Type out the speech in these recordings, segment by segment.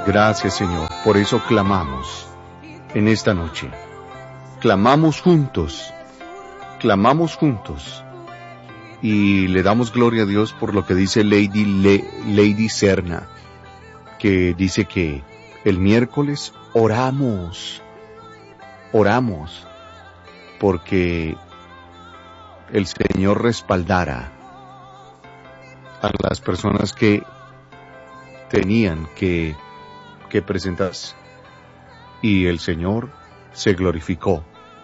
Gracias, Señor. Por eso clamamos en esta noche. Clamamos juntos. Clamamos juntos. Y le damos gloria a Dios por lo que dice Lady Serna, que dice que el miércoles oramos porque el Señor respaldara a las personas que tenían que presentarse, y el Señor se glorificó.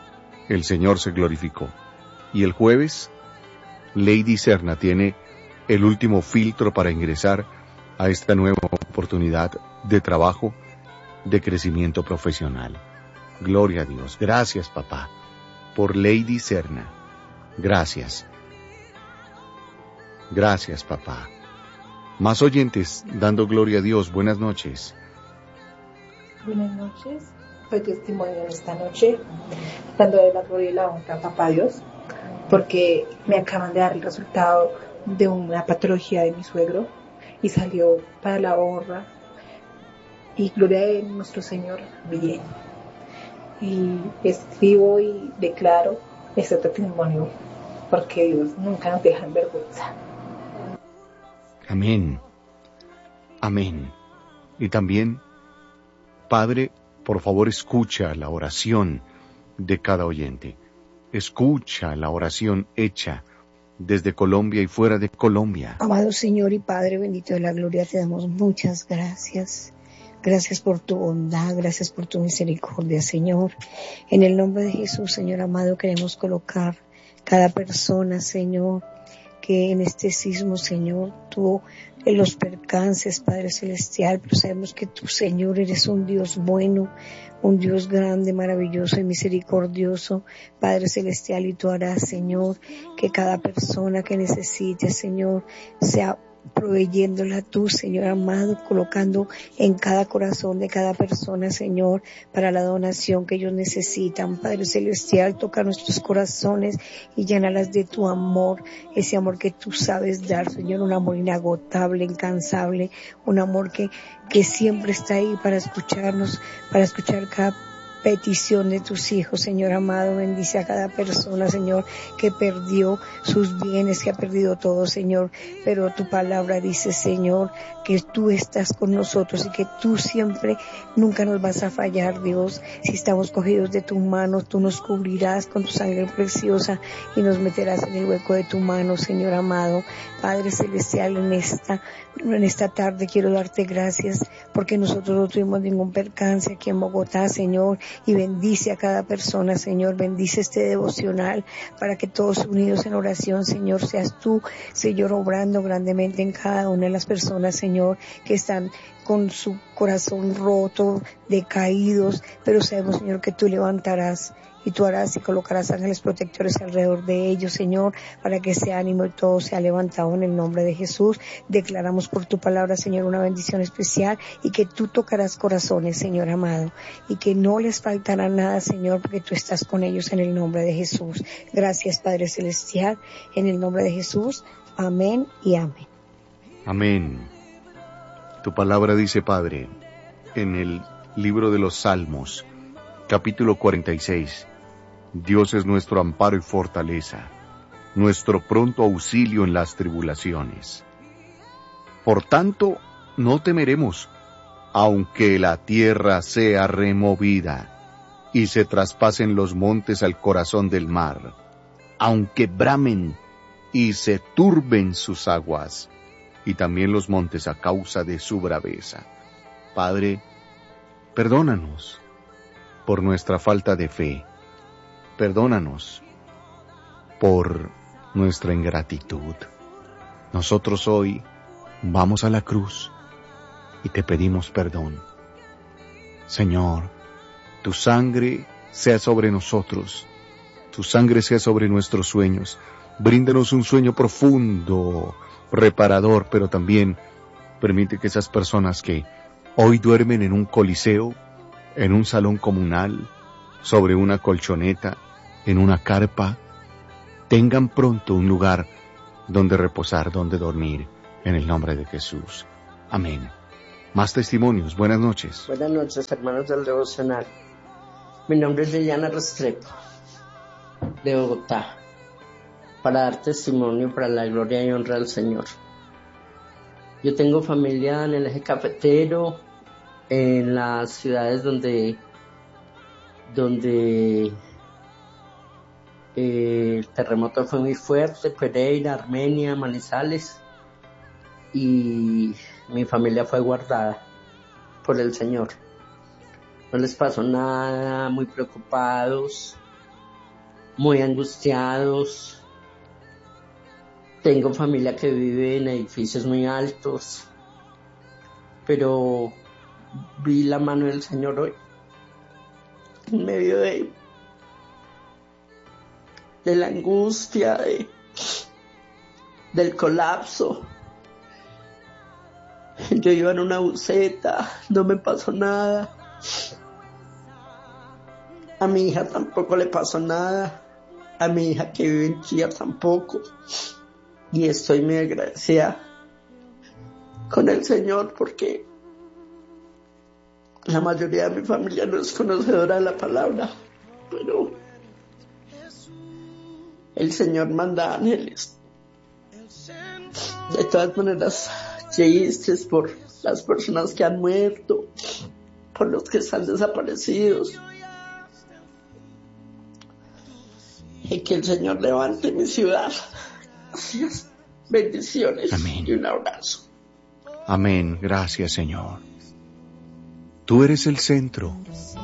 Y el jueves Lady Serna tiene el último filtro para ingresar a esta nueva oportunidad de trabajo, de crecimiento profesional. Gloria a Dios. Gracias, papá, por Lady Serna. Gracias. Gracias, papá. Más oyentes dando gloria a Dios. Buenas noches. Buenas noches. Soy testimonio en esta noche, dando la gloria y la honra a papá Dios, porque me acaban de dar el resultado de una patología de mi suegro y salió para la honra y gloria de nuestro Señor bien. Y escribo y declaro este testimonio porque Dios nunca nos deja en vergüenza. Amén. Amén. Y también, Padre, por favor, escucha la oración de cada oyente. Escucha la oración hecha desde Colombia y fuera de Colombia. Amado Señor y Padre bendito de la gloria, te damos muchas gracias. Gracias por tu bondad, gracias por tu misericordia, Señor. En el nombre de Jesús, Señor amado, queremos colocar cada persona, Señor, que en este sismo, Señor, tuvo los percances, Padre Celestial, pero sabemos que tú, Señor, eres un Dios bueno, un Dios grande, maravilloso y misericordioso, Padre Celestial, y tú harás, Señor, que cada persona que necesite, Señor, sea proveyéndola tú, Señor amado, colocando en cada corazón de cada persona, Señor, para la donación que ellos necesitan. Padre Celestial, toca nuestros corazones y llénalas de tu amor, ese amor que tú sabes dar, Señor, un amor inagotable, incansable, un amor que siempre está ahí para escucharnos, para escuchar cada petición de tus hijos, Señor amado. Bendice a cada persona, Señor, que perdió sus bienes, que ha perdido todo, Señor, pero tu palabra dice, Señor, que tú estás con nosotros y que tú siempre, nunca nos vas a fallar, Dios. Si estamos cogidos de tu mano, tú nos cubrirás con tu sangre preciosa y nos meterás en el hueco de tu mano, Señor amado. Padre Celestial, en esta tarde quiero darte gracias porque nosotros no tuvimos ningún percance aquí en Bogotá, Señor, y bendice a cada persona, Señor, bendice este devocional para que todos unidos en oración, Señor, seas tú, Señor, obrando grandemente en cada una de las personas, Señor, que están con su corazón roto, decaídos, pero sabemos, Señor, que tú levantarás y tú harás y colocarás ángeles protectores alrededor de ellos, Señor, para que ese ánimo y todo sea levantado en el nombre de Jesús. Declaramos por tu palabra, Señor, una bendición especial y que tú tocarás corazones, Señor amado, y que no les faltará nada, Señor, porque tú estás con ellos en el nombre de Jesús. Gracias, Padre Celestial, en el nombre de Jesús. Amén y amén. Amén. Tu palabra dice, Padre, en el libro de los Salmos, capítulo 46, Dios es nuestro amparo y fortaleza, nuestro pronto auxilio en las tribulaciones. Por tanto, no temeremos, aunque la tierra sea removida y se traspasen los montes al corazón del mar, aunque bramen y se turben sus aguas, y también los montes a causa de su braveza. Padre, perdónanos por nuestra falta de fe. Perdónanos por nuestra ingratitud. Nosotros hoy vamos a la cruz y te pedimos perdón. Señor, tu sangre sea sobre nosotros, tu sangre sea sobre nuestros sueños. Bríndanos un sueño profundo, reparador, pero también permite que esas personas que hoy duermen en un coliseo, en un salón comunal, sobre una colchoneta, en una carpa, tengan pronto un lugar donde reposar, donde dormir, en el nombre de Jesús. Amén. Más testimonios. Buenas noches. Buenas noches, hermanos del devocional. Mi nombre es Liliana Restrepo, de Bogotá, para dar testimonio para la gloria y honra del Señor. Yo tengo familia en el eje cafetero, en las ciudades donde el terremoto fue muy fuerte, Pereira, Armenia, Manizales, y mi familia fue guardada por el Señor. No les pasó nada, muy preocupados, muy angustiados. Tengo familia que vive en edificios muy altos, pero vi la mano del Señor hoy, en medio de la angustia, del colapso. Yo iba en una buseta, no me pasó nada. A mi hija tampoco le pasó nada. A mi hija que vive en Chía tampoco. Y estoy muy agradecida con el Señor porque la mayoría de mi familia no es conocedora de la palabra, pero el Señor manda ángeles. De todas maneras, chistes por las personas que han muerto, por los que están desaparecidos. Y que el Señor levante mi ciudad. Gracias. Bendiciones. Amén. Y un abrazo. Amén. Gracias, Señor. Tú eres el centro.